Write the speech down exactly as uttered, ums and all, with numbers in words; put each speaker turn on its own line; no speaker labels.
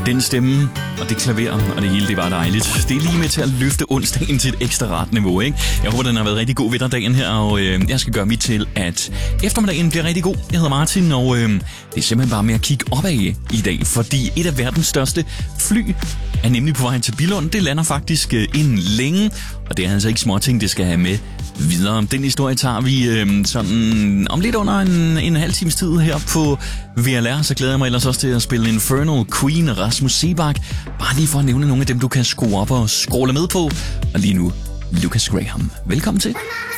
Den stemme og det klaver og det hele, det var dejligt. Det er lige med til at løfte onsdagen til et ekstra rart niveau, ikke? Jeg håber, den har været rigtig god ved dig dagen her, og øh, jeg skal gøre mit til, at eftermiddagen bliver rigtig god. Jeg hedder Martin, og øh, det er simpelthen bare med at kigge opad i dag, fordi et af verdens største fly er nemlig på vej til Billund. Det lander faktisk øh, inden længe, og det er altså ikke småting, det skal have med videre. Den historie tager vi øh, sådan om lidt under en, en halv times tid her på V L R, så glæder jeg mig ellers også til at spille Infernal, Queen, Rasmus Seebach. Bare lige for at nævne nogle af dem, du kan skrue op og scrolle med på. Og lige nu, Lucas Graham. Velkommen til.